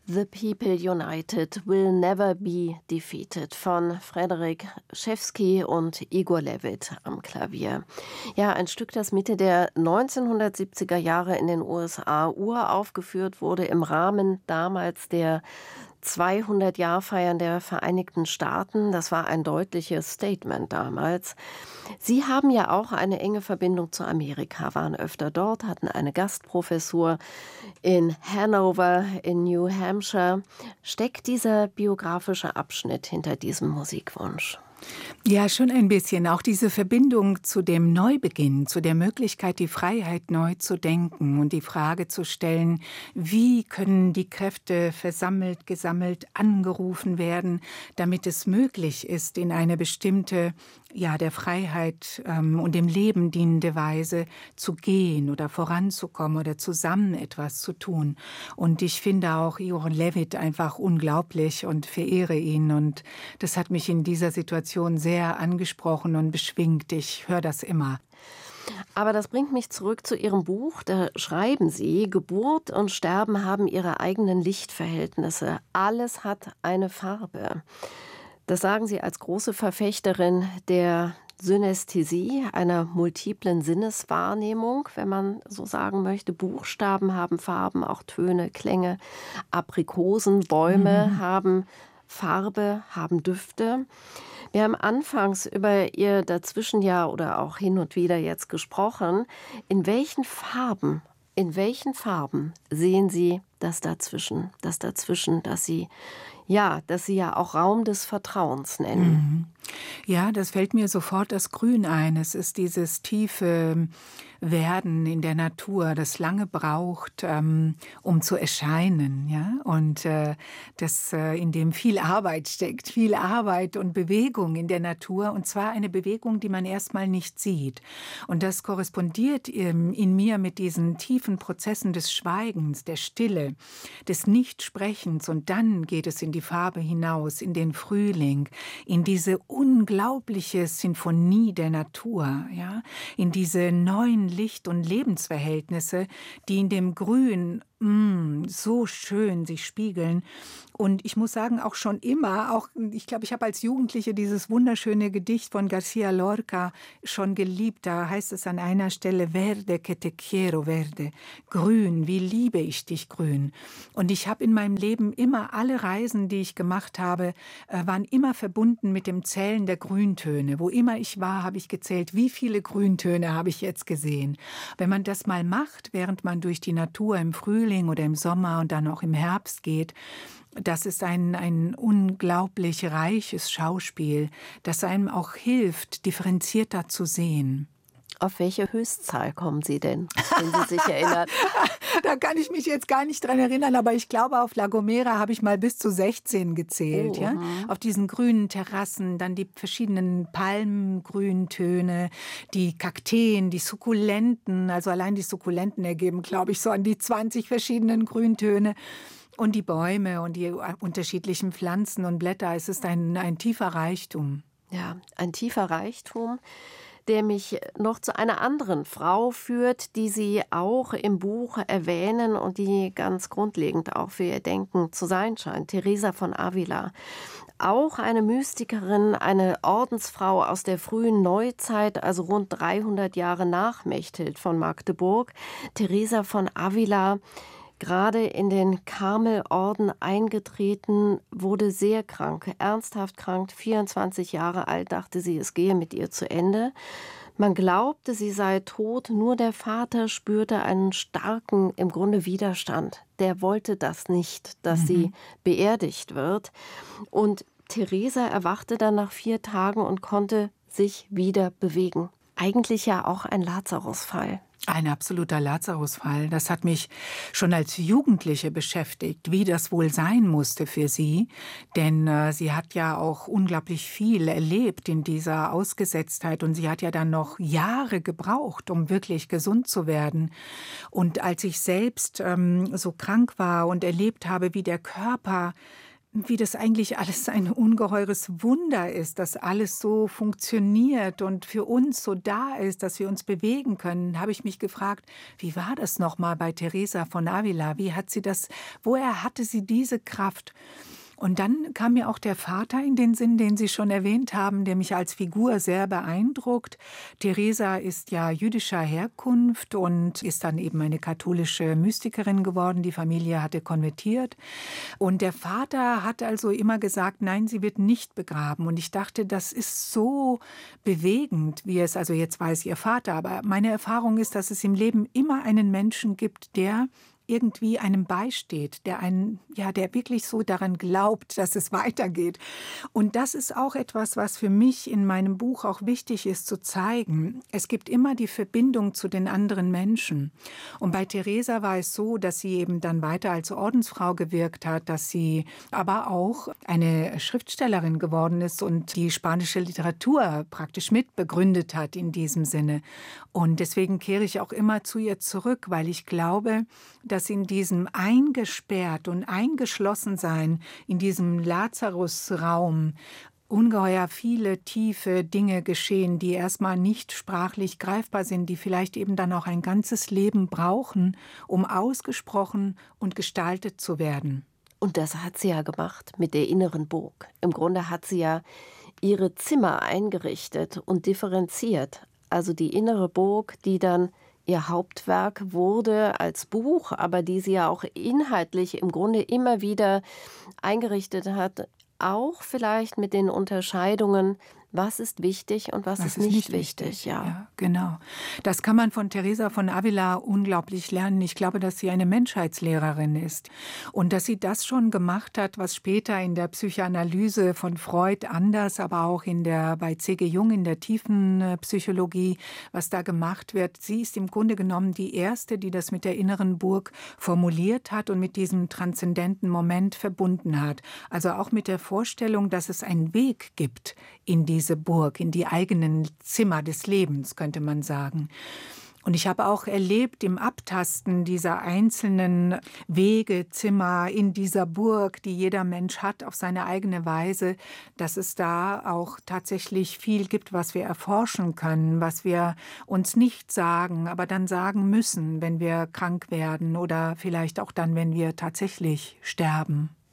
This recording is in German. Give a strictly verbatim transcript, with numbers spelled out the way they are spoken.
The People United Will Never Be Defeated von Frederic Rzewski und Igor Levit am Klavier. Ja, ein Stück, das Mitte der neunzehnhundertsiebziger Jahre in den U S A uraufgeführt wurde im Rahmen damals der zweihundert-Jahr-Feiern der Vereinigten Staaten. Das war ein deutliches Statement damals. Sie haben ja auch eine enge Verbindung zu Amerika, waren öfter dort, hatten eine Gastprofessur in Hanover in New Hampshire. Steckt dieser biografische Abschnitt hinter diesem Musikwunsch? Ja, schon ein bisschen. Auch diese Verbindung zu dem Neubeginn, zu der Möglichkeit, die Freiheit neu zu denken und die Frage zu stellen, wie können die Kräfte versammelt, gesammelt, angerufen werden, damit es möglich ist, in eine bestimmte, ja, der Freiheit ähm, und dem Leben dienende Weise zu gehen oder voranzukommen oder zusammen etwas zu tun. Und ich finde auch Igor Levit einfach unglaublich und verehre ihn. Und das hat mich in dieser Situation sehr angesprochen und beschwingt. Ich höre das immer. Aber das bringt mich zurück zu Ihrem Buch. Da schreiben Sie, Geburt und Sterben haben ihre eigenen Lichtverhältnisse. Alles hat eine Farbe. Das sagen Sie als große Verfechterin der Synästhesie, einer multiplen Sinneswahrnehmung, wenn man so sagen möchte. Buchstaben haben Farben, auch Töne, Klänge. Aprikosen, Bäume mhm. haben Farbe, haben Düfte. Wir haben anfangs über Ihr Dazwischenjahr oder auch hin und wieder jetzt gesprochen. In welchen Farben, in welchen Farben sehen Sie das Dazwischen, das Dazwischen, das Sie ja, dass Sie ja auch Raum des Vertrauens nennen? Mhm. Ja, das fällt mir sofort das Grün ein. Es ist dieses tiefe Werden in der Natur, das lange braucht, ähm, um zu erscheinen, ja, und äh, das, äh, in dem viel Arbeit steckt, viel Arbeit und Bewegung in der Natur, und zwar eine Bewegung, die man erstmal nicht sieht. Und das korrespondiert ähm, in mir mit diesen tiefen Prozessen des Schweigens, der Stille, des Nichtsprechens, und dann geht es in die Farbe hinaus, in den Frühling, in diese unglaubliche Sinfonie der Natur, ja, in diese neuen Licht- und Lebensverhältnisse, die in dem Grün mm, so schön sich spiegeln. Und ich muss sagen, auch schon immer, auch ich glaube, ich habe als Jugendliche dieses wunderschöne Gedicht von García Lorca schon geliebt. Da heißt es an einer Stelle, Verde que te quiero, verde. Grün, wie liebe ich dich, grün. Und ich habe in meinem Leben immer, alle Reisen, die ich gemacht habe, waren immer verbunden mit dem Zählen der Grüntöne. Wo immer ich war, habe ich gezählt, wie viele Grüntöne habe ich jetzt gesehen. Wenn man das mal macht, während man durch die Natur im Frühling oder im Sommer und dann auch im Herbst geht, das ist ein, ein unglaublich reiches Schauspiel, das einem auch hilft, differenzierter zu sehen. Auf welche Höchstzahl kommen Sie denn, wenn Sie sich erinnern? Da kann ich mich jetzt gar nicht dran erinnern, aber ich glaube, auf La Gomera habe ich mal bis zu sechzehn gezählt. Oh, ja? Auf diesen grünen Terrassen, dann die verschiedenen Palmengrüntöne, die Kakteen, die Sukkulenten, also allein die Sukkulenten ergeben, glaube ich, so an die zwanzig verschiedenen Grüntöne. Und die Bäume und die unterschiedlichen Pflanzen und Blätter. Es ist ein, ein tiefer Reichtum. Ja, ein tiefer Reichtum, der mich noch zu einer anderen Frau führt, die Sie auch im Buch erwähnen und die ganz grundlegend auch für Ihr Denken zu sein scheint. Teresa von Avila. Auch eine Mystikerin, eine Ordensfrau aus der frühen Neuzeit, also rund dreihundert Jahre nach Mechthild von Magdeburg. Teresa von Avila, gerade in den Karmelorden eingetreten, wurde sehr krank, ernsthaft krank, vierundzwanzig Jahre alt, dachte sie, es gehe mit ihr zu Ende. Man glaubte, sie sei tot, nur der Vater spürte einen starken, im Grunde Widerstand. Der wollte das nicht, dass mhm. sie beerdigt wird. Und Teresa erwachte dann nach vier Tagen und konnte sich wieder bewegen. Eigentlich ja auch ein Lazarusfall. Ein absoluter Lazarusfall. Das hat mich schon als Jugendliche beschäftigt, wie das wohl sein musste für sie. Denn äh, sie hat ja auch unglaublich viel erlebt in dieser Ausgesetztheit. Und sie hat ja dann noch Jahre gebraucht, um wirklich gesund zu werden. Und als ich selbst ähm, so krank war und erlebt habe, wie der Körper wie das eigentlich alles ein ungeheures Wunder ist, dass alles so funktioniert und für uns so da ist, dass wir uns bewegen können, habe ich mich gefragt, wie war das nochmal bei Teresa von Avila? Wie hat sie das, woher hatte sie diese Kraft? Und dann kam mir auch der Vater in den Sinn, den Sie schon erwähnt haben, der mich als Figur sehr beeindruckt. Teresa ist ja jüdischer Herkunft und ist dann eben eine katholische Mystikerin geworden. Die Familie hatte konvertiert. Und der Vater hat also immer gesagt, nein, sie wird nicht begraben. Und ich dachte, das ist so bewegend, wie es, also jetzt weiß ihr Vater, aber meine Erfahrung ist, dass es im Leben immer einen Menschen gibt, der irgendwie einem beisteht, der einen, ja, der wirklich so daran glaubt, dass es weitergeht. Und das ist auch etwas, was für mich in meinem Buch auch wichtig ist zu zeigen. Es gibt immer die Verbindung zu den anderen Menschen. Und bei Teresa war es so, dass sie eben dann weiter als Ordensfrau gewirkt hat, dass sie aber auch eine Schriftstellerin geworden ist und die spanische Literatur praktisch mitbegründet hat in diesem Sinne. Und deswegen kehre ich auch immer zu ihr zurück, weil ich glaube, dass in diesem eingesperrt und eingeschlossen sein, in diesem Lazarusraum, ungeheuer viele tiefe Dinge geschehen, die erstmal nicht sprachlich greifbar sind, die vielleicht eben dann auch ein ganzes Leben brauchen, um ausgesprochen und gestaltet zu werden. Und das hat sie ja gemacht mit der inneren Burg. Im Grunde hat sie ja ihre Zimmer eingerichtet und differenziert. Also die innere Burg, die dann ihr Hauptwerk wurde als Buch, aber die sie ja auch inhaltlich im Grunde immer wieder eingerichtet hat, auch vielleicht mit den Unterscheidungen, was ist wichtig und was, was ist, ist nicht, nicht wichtig. wichtig ja. ja, genau. Das kann man von Teresa von Avila unglaublich lernen. Ich glaube, dass sie eine Menschheitslehrerin ist und dass sie das schon gemacht hat, was später in der Psychoanalyse von Freud anders, aber auch in der bei C G Jung in der tiefen Psychologie, was da gemacht wird. Sie ist im Grunde genommen die erste, die das mit der inneren Burg formuliert hat und mit diesem transzendenten Moment verbunden hat. Also auch mit der Vorstellung, dass es einen Weg gibt in diese Burg, in die eigenen Zimmer des Lebens, könnte man sagen. Und ich habe auch erlebt im Abtasten dieser einzelnen Wege, Zimmer in dieser Burg, die jeder Mensch hat auf seine eigene Weise, dass es da auch tatsächlich viel gibt, was wir erforschen können, was wir uns nicht sagen, aber dann sagen müssen, wenn wir krank werden oder vielleicht auch dann, wenn wir tatsächlich sterben.